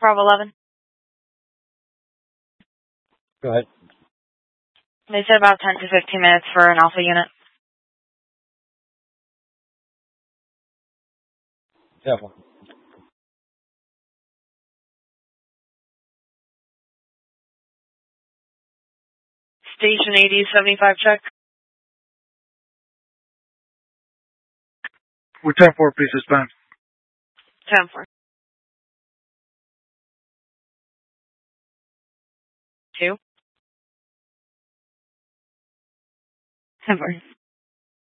Bravo 11. Go ahead. They said about 10 to 15 minutes for an alpha unit. Careful. Station 80, 75 check. We're 10-4, please suspend. 10-4. 2. 10-4.